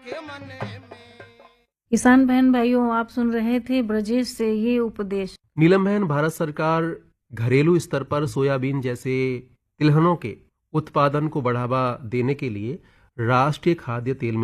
किसान बहन भाइयों, आप सुन रहे थे ब्रजेश से ये उपदेश। नीलम बहन, भारत सरकार घरेलू स्तर पर सोयाबीन जैसे तिलहनों के उत्पादन को बढ़ावा देने के लिए राष्ट्रीय खाद्य तेल